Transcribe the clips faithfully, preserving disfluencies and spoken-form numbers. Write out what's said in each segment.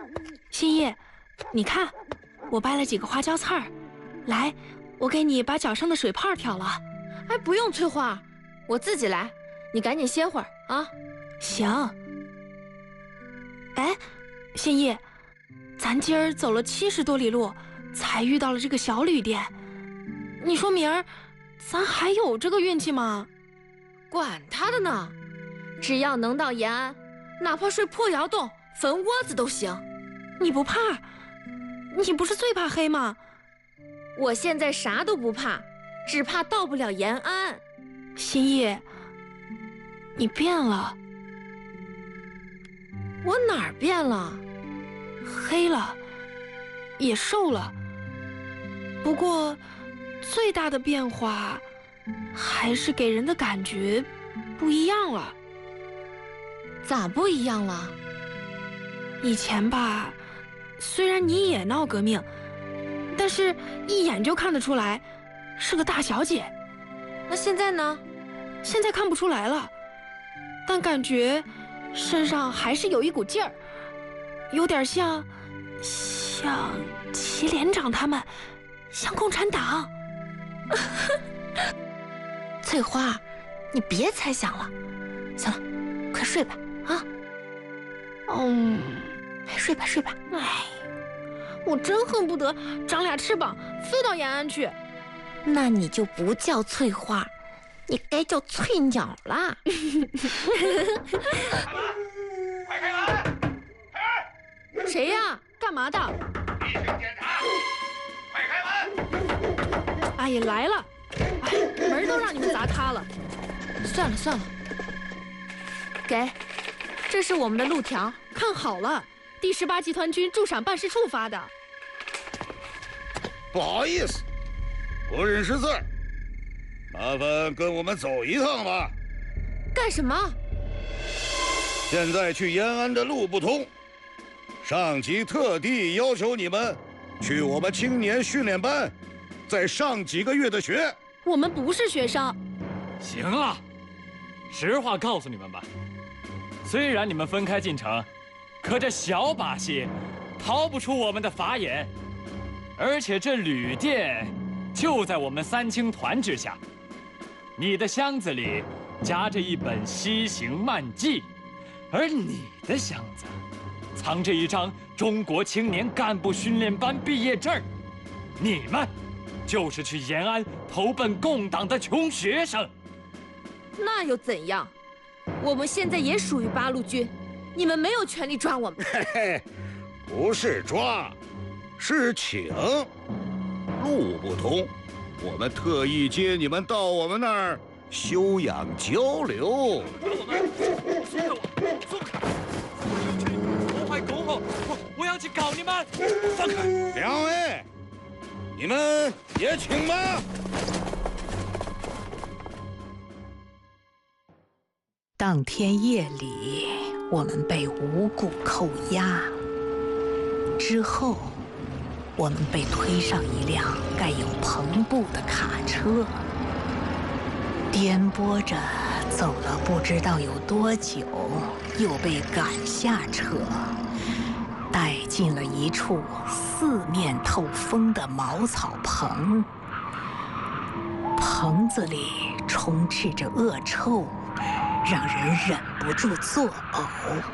新叶，你看，我掰了几个花椒刺儿，来，我给你把脚上的水泡挑了。 哎，不用，翠花，我自己来，你赶紧歇会儿啊。 行。哎，新叶，咱今儿走了七十多里路，才遇到了这个小旅店。你说明儿，咱还有这个运气吗？ 管他的呢，只要能到延安，哪怕睡破窑洞、坟窝子都行。 你不怕？你不是最怕黑吗？ 我现在啥都不怕，只怕到不了延安。 新叶，你变了。 我哪儿变了？ 黑了，也瘦了。不过，最大的变化，还是给人的感觉不一样了。 咋不一样了？ 以前吧，虽然你也闹革命，但是一眼就看得出来是个大小姐。 那现在呢？ 现在看不出来了，但感觉身上还是有一股劲儿，有点像，像祁连长他们，像共产党。 翠花，你别猜想了，行了，快睡吧啊！ 嗯， 睡吧睡吧。 哎，我真恨不得长俩翅膀飞到延安去。 那你就不叫翠花，你该叫翠鸟啦。 快开门！开门！ 谁呀？ 干嘛的？ 例行检查，快开门！ 哎呀，来了！哎，门都让你们砸塌了。 算了算了，给，这是我们的路条， 看好了，第十八集团军驻陕办事处发的。 不好意思，不认识字儿，麻烦跟我们走一趟吧。 干什么？ 现在去延安的路不通，上级特地要求你们去我们青年训练班，再上几个月的学。 我们不是学生。 行了，实话告诉你们吧，虽然你们分开进城，可这小把戏逃不出我们的法眼，而且这旅店就在我们三青团之下。你的箱子里夹着一本西行漫记，而你的箱子藏着一张中国青年干部训练班毕业证。你们就是去延安投奔共党的穷学生。 那又怎样？我们现在也属于八路军，你们没有权利抓我们。 嘿嘿，不是抓，是请。路不通，我们特意接你们到我们那儿休养交流。 我们松开我，松开！我要去破坏共后，我我要去搞你们！放开！ 两位，你们也请吧。 当天夜里，我们被无故扣押。之后，我们被推上一辆盖有篷布的卡车，颠簸着走了不知道有多久，又被赶下车，带进了一处四面透风的茅草棚。棚子里充斥着恶臭，让人忍不住作呕。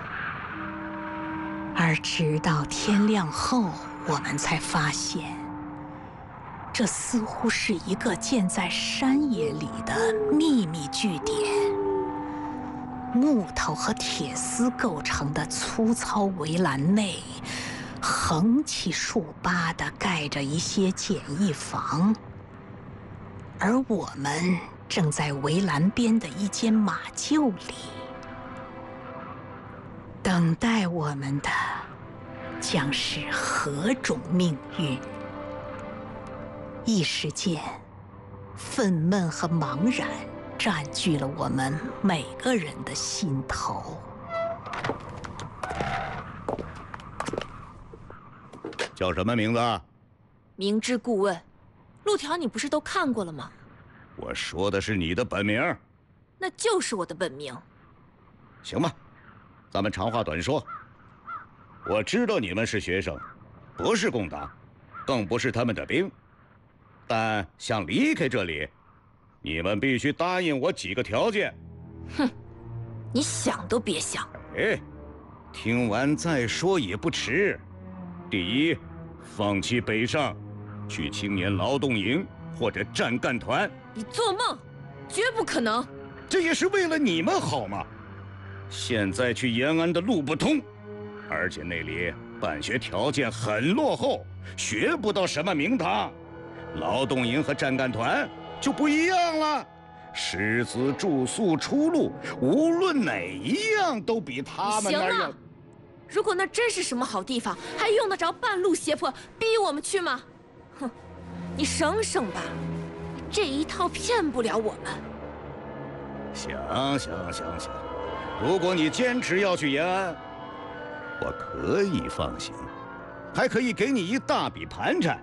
而直到天亮后，我们才发现，这似乎是一个建在山野里的秘密据点。木头和铁丝构成的粗糙围栏内，横七竖八地盖着一些简易房，而我们正在围栏边的一间马厩里。等待我们的将是何种命运？一时间，愤懑和茫然占据了我们每个人的心头。 叫什么名字？ 明知故问，路条你不是都看过了吗？ 我说的是你的本名。 那就是我的本名。 行吧，咱们长话短说。 我知道你们是学生，不是共党，更不是他们的兵。但想离开这里，你们必须答应我几个条件。 哼，你想都别想。 哎，听完再说也不迟。第一，放弃北上，去青年劳动营或者战干团。 你做梦，绝不可能。 这也是为了你们好吗？现在去延安的路不通，而且那里办学条件很落后，学不到什么名堂。劳动营和战干团就不一样了，师资、住宿、出路，无论哪一样都比他们那儿要。 如果那真是什么好地方，还用得着半路胁迫逼我们去吗？哼，你省省吧，这一套骗不了我们。 行行行行，如果你坚持要去延安，我可以放行，还可以给你一大笔盘缠。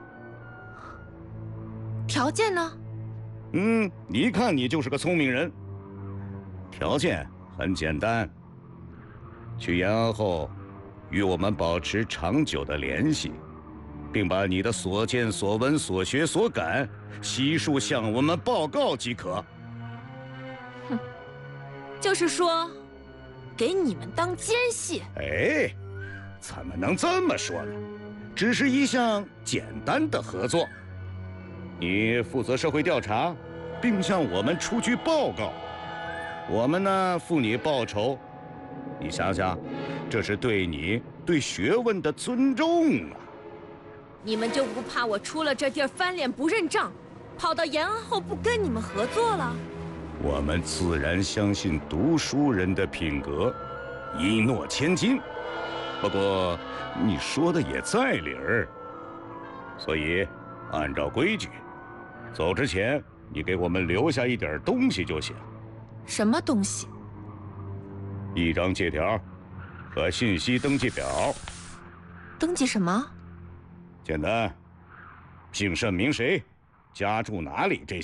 条件呢？ 嗯，一看你就是个聪明人。条件很简单，去延安后，与我们保持长久的联系，并把你的所见所闻所学所感悉数向我们报告即可。 哼，就是说，给你们当奸细？ 哎，怎么能这么说呢？只是一项简单的合作。你负责社会调查，并向我们出具报告，我们呢付你报酬。你想想，这是对你对学问的尊重啊！ 你们就不怕我出了这地儿翻脸不认账，跑到延安后不跟你们合作了？ 我们自然相信读书人的品格，一诺千金。不过你说的也在理儿，所以按照规矩，走之前你给我们留下一点东西就行。 什么东西？ 一张借条和信息登记表。 登记什么？ 简单，姓甚名谁，家住哪里这些。